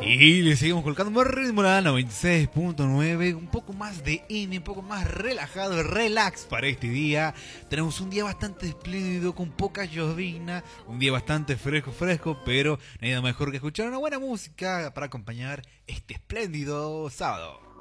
Y le seguimos colocando más ritmo a la 96.9, un poco más de M, un poco más relajado, relax para este día. Tenemos un día bastante espléndido, con poca llovizna, un día bastante fresco, pero nada mejor que escuchar una buena música para acompañar este espléndido sábado.